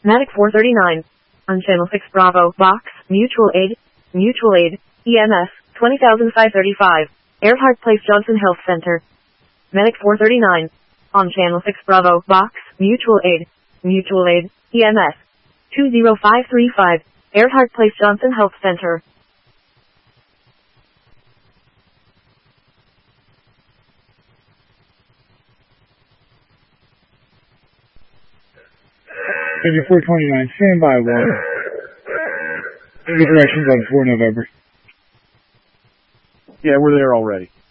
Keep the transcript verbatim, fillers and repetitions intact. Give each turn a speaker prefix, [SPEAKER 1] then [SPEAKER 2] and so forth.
[SPEAKER 1] Medic four thirty-nine. On Channel six Bravo, Box, Mutual Aid, Mutual Aid, E M S, twenty thousand five hundred thirty-five. Earhart Place Johnson Health Center. Medic four thirty-nine. On Channel six Bravo, Box, Mutual Aid, Mutual Aid, E M S, two zero five three five. Earhart Place Johnson Health Center.
[SPEAKER 2] fifty-four twenty-nine, stand by one. Directions on four November.
[SPEAKER 3] Yeah, we're there already.